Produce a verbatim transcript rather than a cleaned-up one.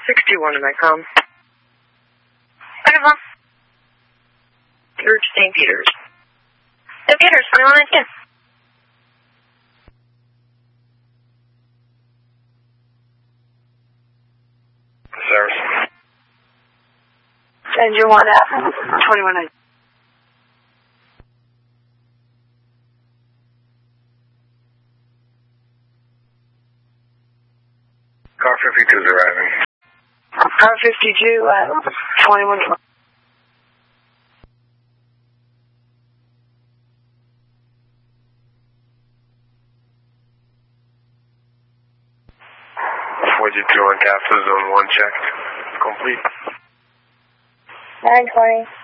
sixty-one to Macomb. Okay, Mom. You're to Saint Peter's. Saint Peter's, twenty-one nineteen. Service. Engine one F, twenty-one nineteen. Car fifty-two is arriving. Car fifty-two at twenty-one twenty. forty-two on Castle Zone one checked. Complete. nine twenty.